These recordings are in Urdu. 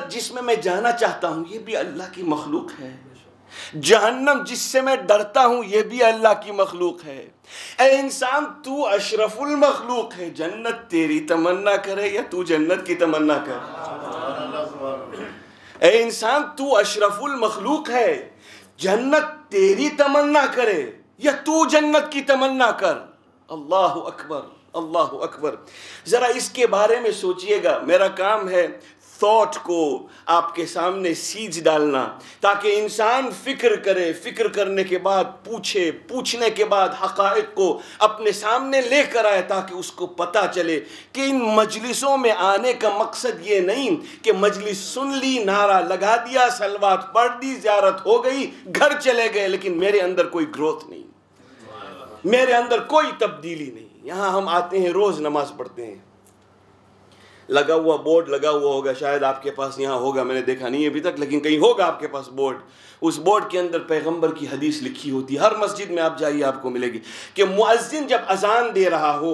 جنت جس میں جانا چاہتا ہوں یہ بھی اللہ کی مخلوق ہے، جہنم جس سے میں ڈرتا ہوں یہ بھی اللہ کی مخلوق ہے۔ اے انسان تو اشرف المخلوق ہے، جنت تیری تمنا کرے یا تو جنت کی تمنا کرے؟ اے انسان تو اشرف المخلوق ہے، جنت تیری تمنا کرے یا تو جنت کی تمنا کر۔ اللہ اکبر، اللہ اکبر۔ ذرا اس کے بارے میں سوچئے گا۔ میرا کام ہے تھاٹ کو آپ کے سامنے سیج ڈالنا تاکہ انسان فکر کرے، فکر کرنے کے بعد پوچھے، پوچھنے کے بعد حقائق کو اپنے سامنے لے کر آئے تاکہ اس کو پتہ چلے کہ ان مجلسوں میں آنے کا مقصد یہ نہیں کہ مجلس سن لی، نعرہ لگا دیا، صلوات پڑھ دی، زیارت ہو گئی، گھر چلے گئے، لیکن میرے اندر کوئی گروتھ نہیں، میرے اندر کوئی تبدیلی نہیں۔ یہاں ہم آتے ہیں، روز نماز پڑھتے ہیں، لگا ہوا بورڈ لگا ہوا ہوگا، شاید آپ کے پاس یہاں ہوگا، میں نے دیکھا نہیں ابھی تک، لیکن کہیں ہوگا آپ کے پاس بورڈ۔ اس بورڈ کے اندر پیغمبر کی حدیث لکھی ہوتی ہے، ہر مسجد میں آپ جائیے آپ کو ملے گی کہ مؤذن جب اذان دے رہا ہو،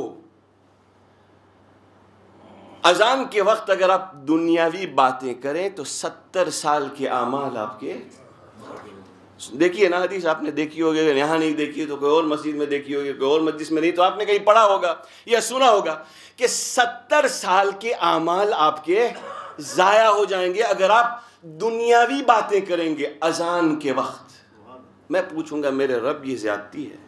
اذان کے وقت اگر آپ دنیاوی باتیں کریں تو 70 سال کے اعمال آپ کے، دیکھیے نا حدیث، آپ نے دیکھی ہوگی، اگر یہاں نہیں دیکھی تو کوئی اور مسجد میں دیکھی ہوگی، کوئی اور مجلس میں نہیں تو آپ نے کہیں پڑھا ہوگا یا سنا ہوگا کہ 70 سال کے اعمال آپ کے ضائع ہو جائیں گے اگر آپ دنیاوی باتیں کریں گے اذان کے وقت۔ میں پوچھوں گا میرے رب یہ زیادتی ہے؟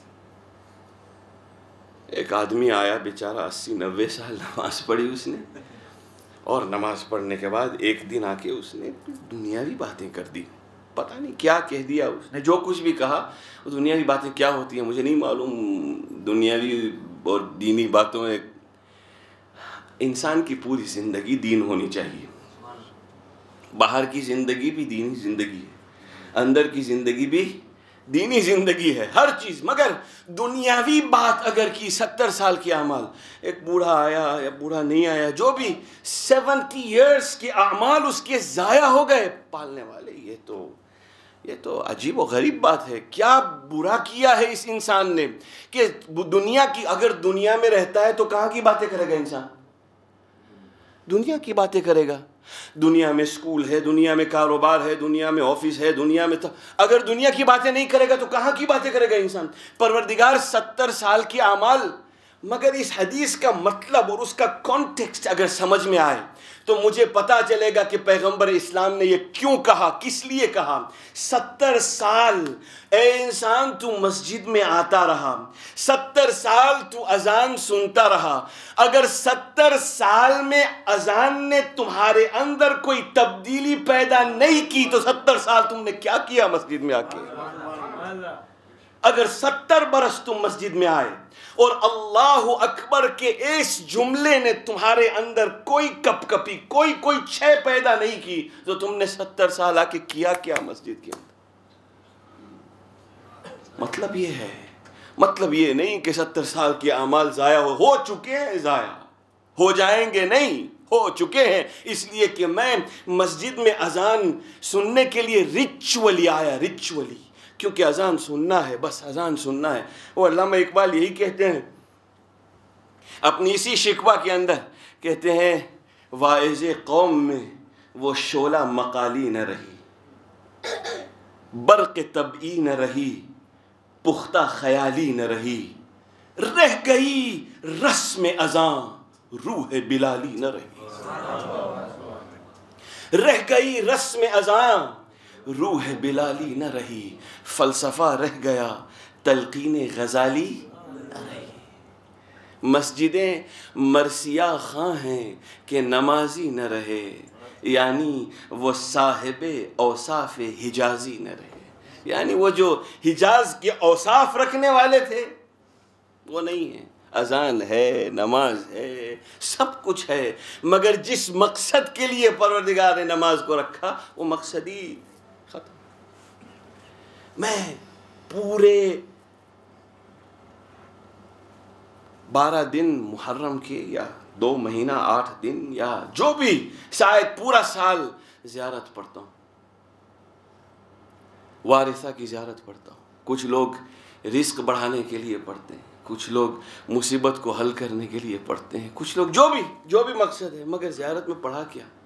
ایک آدمی آیا بیچارہ 80-90 سال نماز پڑھی اس نے، اور نماز پڑھنے کے بعد ایک دن آ کے اس نے دنیاوی باتیں کر دی، پتہ نہیں کیا کہہ دیا اس نے، جو کچھ بھی کہا وہ دنیاوی باتیں کیا ہوتی ہیں مجھے نہیں معلوم، دنیاوی اور دینی باتوں میں انسان کی پوری زندگی دین ہونی چاہیے، باہر کی زندگی بھی دینی زندگی ہے، اندر کی زندگی بھی دینی زندگی ہے، ہر چیز، مگر دنیاوی بات اگر کی 70 سال کے اعمال، ایک بوڑھا آیا یا بوڑھا نہیں آیا، جو بھی 70 ایئرز کے اعمال اس کے ضائع ہو گئے، پالنے والے یہ تو عجیب و غریب بات ہے، کیا برا کیا ہے اس انسان نے کہ دنیا کی، اگر دنیا میں رہتا ہے تو کہاں کی باتیں کرے گا انسان؟ دنیا کی باتیں کرے گا، دنیا میں سکول ہے، دنیا میں کاروبار ہے، دنیا میں آفس ہے، دنیا میں اگر دنیا کی باتیں نہیں کرے گا تو کہاں کی باتیں کرے گا انسان؟ پروردگار 70 سال کے اعمال، مگر اس حدیث کا مطلب اور اس کا کانٹیکسٹ اگر سمجھ میں آئے تو مجھے پتا چلے گا کہ پیغمبر اسلام نے یہ کیوں کہا، کس لیے کہا۔ 70 سال اے انسان تو مسجد میں آتا رہا، 70 سال تو اذان سنتا رہا، اگر 70 سال میں اذان نے تمہارے اندر کوئی تبدیلی پیدا نہیں کی تو 70 سال تم نے کیا کیا مسجد میں آ کے؟ اگر 70 برس تم مسجد میں آئے اور اللہ اکبر کے اس جملے نے تمہارے اندر کوئی کپ کپی، کوئی چھے پیدا نہیں کی تو تم نے 70 سال آ کے کیا کیا مسجد کے اندر؟ مطلب یہ ہے، مطلب یہ نہیں کہ 70 سال کے اعمال ضائع ہو چکے ہیں، ضائع ہو جائیں گے نہیں، ہو چکے ہیں، اس لیے کہ میں مسجد میں اذان سننے کے لیے ریچولی آیا، ریچولی، کیونکہ اذان سننا ہے، بس اذان سننا ہے۔ وہ علامہ اقبال یہی کہتے ہیں اپنی اسی شکوہ کے اندر، کہتے ہیں واعظ قوم میں وہ شعلہ مقالی نہ رہی، برق طبعی نہ رہی، پختہ خیالی نہ رہی، رہ گئی رسم اذان روح بلالی نہ رہی، رہ گئی رسم اذان روح بلالی نہ رہی، فلسفہ رہ گیا تلقین غزالی نہ رہی، مسجدیں مرثیہ خاں ہیں کہ نمازی نہ رہے، یعنی وہ صاحب اوصاف حجازی نہ رہے، یعنی وہ جو حجاز کے اوصاف رکھنے والے تھے وہ نہیں ہیں۔ اذان ہے، نماز ہے، سب کچھ ہے، مگر جس مقصد کے لیے پروردگار نے نماز کو رکھا وہ مقصد ہی ختم۔ میں پورے 12 دن محرم کے یا 2 مہینہ 8 دن یا جو بھی، شاید پورا سال زیارت پڑھتا ہوں، وارثہ کی زیارت پڑھتا ہوں۔ کچھ لوگ رزق بڑھانے کے لیے پڑھتے ہیں، کچھ لوگ مصیبت کو حل کرنے کے لیے پڑھتے ہیں، کچھ لوگ جو بھی مقصد ہے، مگر زیارت میں پڑھا کیا؟